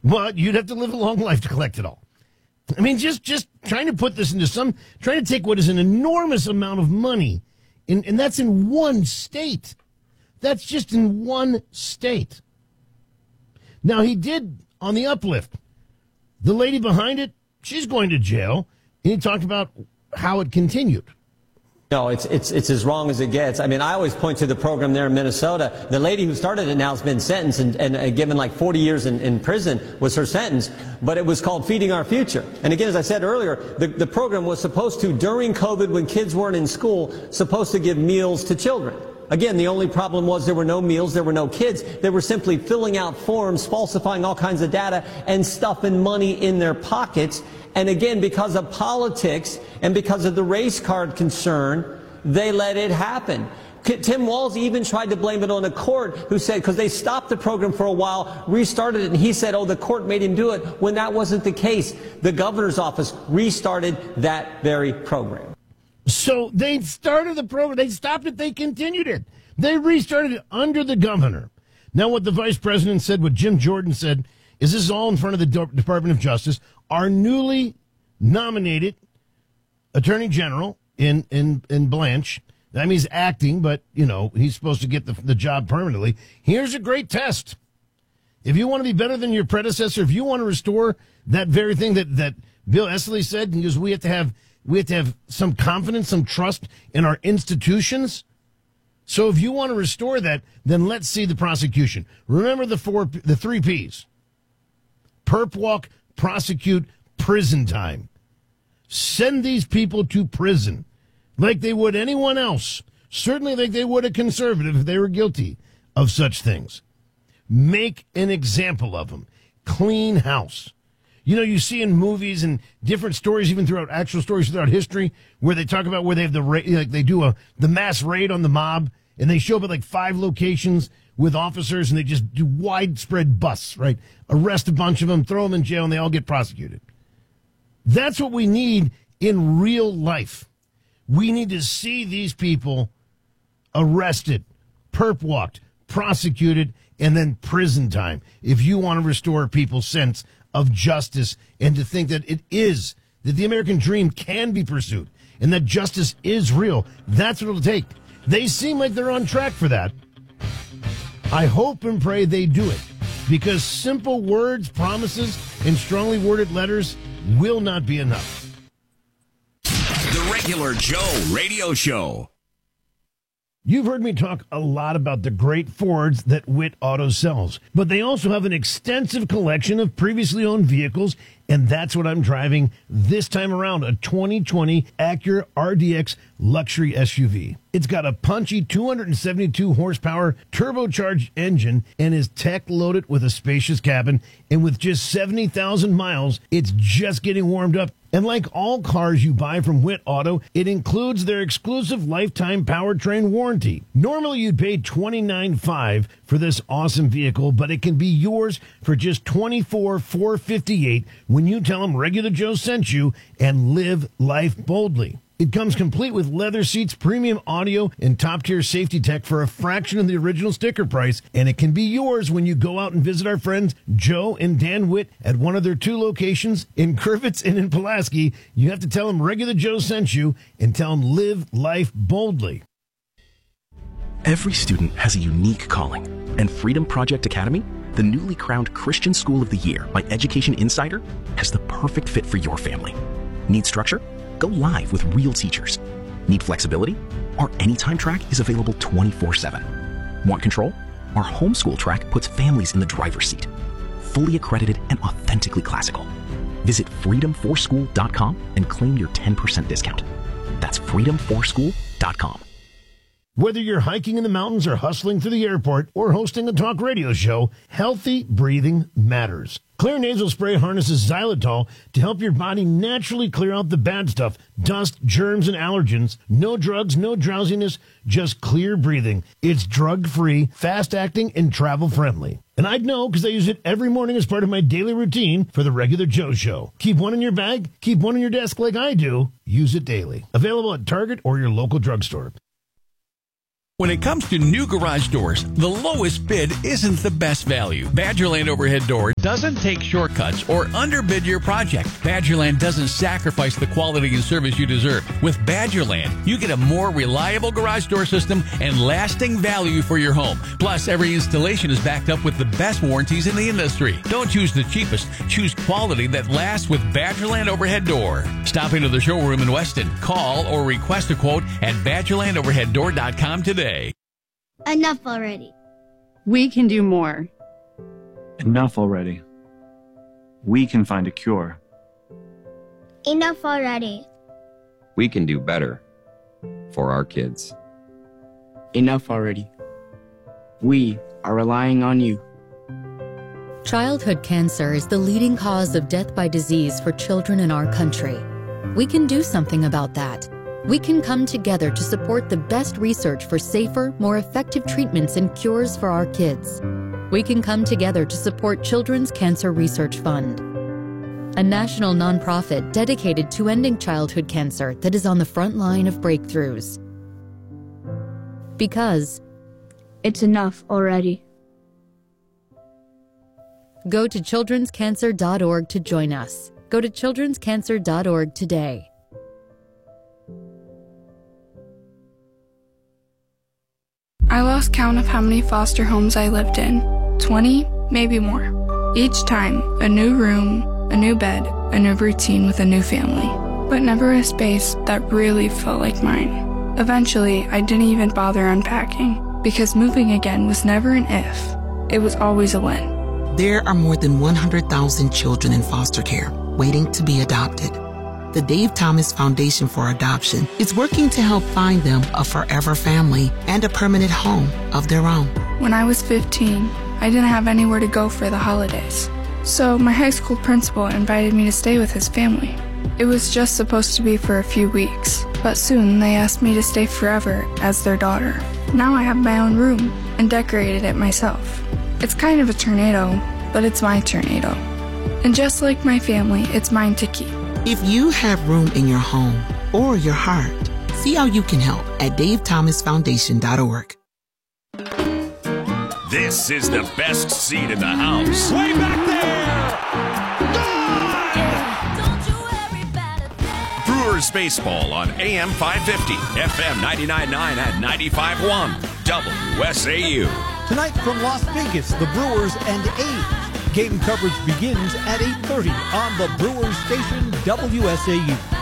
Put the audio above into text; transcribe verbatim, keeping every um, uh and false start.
But you'd have to live a long life to collect it all. I mean, just, just trying to put this into some, trying to take what is an enormous amount of money, in, and that's in one state. That's just in one state. Now, he did, on the uplift, the lady behind it, she's going to jail, and he talked about how it continued. No, it's, it's, it's as wrong as it gets. I mean, I always point to the program there in Minnesota. The lady who started it now has been sentenced and, and uh, given like forty years in, in prison was her sentence, but it was called Feeding Our Future. And again, as I said earlier, the, the program was supposed to, during COVID, when kids weren't in school, supposed to give meals to children. Again, the only problem was there were no meals, there were no kids. They were simply filling out forms, falsifying all kinds of data, and stuffing money in their pockets. And again, because of politics and because of the race card concern, they let it happen. Tim Walz even tried to blame it on the court, who said, because they stopped the program for a while, restarted it, and he said, oh, the court made him do it, when that wasn't the case. The governor's office restarted that very program. So they started the program. They stopped it. They continued it. They restarted it under the governor. Now, what the vice president said, what Jim Jordan said, is this is all in front of the Department of Justice. Our newly nominated attorney general in, in, in Blanche, I mean, he's acting, but, you know, he's supposed to get the, the job permanently. Here's a great test. If you want to be better than your predecessor, if you want to restore that very thing that, that Bill Esselstyn said, because we have to have we have to have some confidence, some trust in our institutions. So if you want to restore that, then let's see the prosecution. Remember the four, the three P's. Perp walk, prosecute, prison time. Send these people to prison like they would anyone else. Certainly like they would a conservative if they were guilty of such things. Make an example of them. Clean house. You know, you see in movies and different stories, even throughout actual stories throughout history, where they talk about where they have the ra- like they do a the mass raid on the mob, and they show up at like five locations with officers, and they just do widespread busts, right? Arrest a bunch of them, throw them in jail, and they all get prosecuted. That's what we need in real life. We need to see these people arrested, perp walked, prosecuted, and then prison time. If you want to restore people's sense of justice and to think that it is, that the American dream can be pursued and that justice is real, that's what it'll take. They seem like they're on track for that. I hope and pray they do it, because simple words, promises, and strongly worded letters will not be enough. The Regular Joe Radio Show. You've heard me talk a lot about the great Fords that Witt Auto sells, but they also have an extensive collection of previously owned vehicles, and that's what I'm driving this time around, a twenty twenty Acura R D X luxury S U V. It's got a punchy two hundred seventy-two horsepower turbocharged engine and is tech loaded with a spacious cabin, and with just seventy thousand miles, it's just getting warmed up. And like all cars you buy from Witt Auto, it includes their exclusive lifetime powertrain warranty. Normally you'd pay twenty-nine thousand five hundred dollars for this awesome vehicle, but it can be yours for just twenty-four thousand four hundred fifty-eight dollars when you tell them Regular Joe sent you and live life boldly. It comes complete with leather seats, premium audio, and top-tier safety tech for a fraction of the original sticker price, and it can be yours when you go out and visit our friends Joe and Dan Witt at one of their two locations in Curvitz and in Pulaski. You have to tell them Regular Joe sent you and tell them live life boldly. Every student has a unique calling, and Freedom Project Academy, the newly crowned Christian School of the Year by Education Insider, has the perfect fit for your family. Need structure? Go live with real teachers. Need flexibility? Our Anytime track is available twenty-four seven. Want control? Our Homeschool track puts families in the driver's seat. Fully accredited and authentically classical. Visit freedom for school dot com and claim your ten percent discount. That's freedom for school dot com. Whether you're hiking in the mountains or hustling through the airport or hosting a talk radio show, healthy breathing matters. Clear Nasal Spray harnesses xylitol to help your body naturally clear out the bad stuff, dust, germs, and allergens. No drugs, no drowsiness, just clear breathing. It's drug-free, fast-acting, and travel-friendly. And I'd know because I use it every morning as part of my daily routine for the Regular Joe Show. Keep one in your bag, keep one on your desk like I do. Use it daily. Available at Target or your local drugstore. When it comes to new garage doors, the lowest bid isn't the best value. Badgerland Overhead Door doesn't take shortcuts or underbid your project. Badgerland doesn't sacrifice the quality and service you deserve. With Badgerland, you get a more reliable garage door system and lasting value for your home. Plus, every installation is backed up with the best warranties in the industry. Don't choose the cheapest. Choose quality that lasts with Badgerland Overhead Door. Stop into the showroom in Weston. Call or request a quote at badgerland overhead door dot com today. Enough already. We can do more. Enough already. We can find a cure. Enough already. We can do better for our kids. Enough already. We are relying on you. Childhood cancer is the leading cause of death by disease for children in our country. We can do something about that. We can come together to support the best research for safer, more effective treatments and cures for our kids. We can come together to support Children's Cancer Research Fund, a national nonprofit dedicated to ending childhood cancer that is on the front line of breakthroughs. Because it's enough already. Go to children's cancer dot org to join us. Go to children's cancer dot org today. I lost count of how many foster homes I lived in. twenty, maybe more. Each time, a new room, a new bed, a new routine with a new family. But never a space that really felt like mine. Eventually, I didn't even bother unpacking, because moving again was never an if. It was always a when. There are more than one hundred thousand children in foster care waiting to be adopted. The Dave Thomas Foundation for Adoption is working to help find them a forever family and a permanent home of their own. When I was fifteen, I didn't have anywhere to go for the holidays. So my high school principal invited me to stay with his family. It was just supposed to be for a few weeks, but soon they asked me to stay forever as their daughter. Now I have my own room and decorated it myself. It's kind of a tornado, but it's my tornado. And just like my family, it's mine to keep. If you have room in your home or your heart, see how you can help at dave thomas foundation dot org. This is the best seat in the house. Way back there! Brewers baseball on A M five fifty, F M ninety-nine point nine and ninety-five point one, W S A U. Tonight from Las Vegas, the Brewers and A's. Game coverage begins at eight thirty on the Brewers station W S A U.